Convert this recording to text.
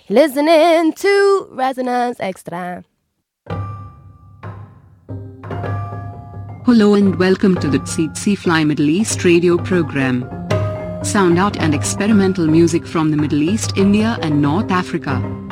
Listening to Resonance Extra. Hello and welcome to the Tsetse Fly Middle East radio program. Sound out and experimental music from the Middle East, India and North Africa.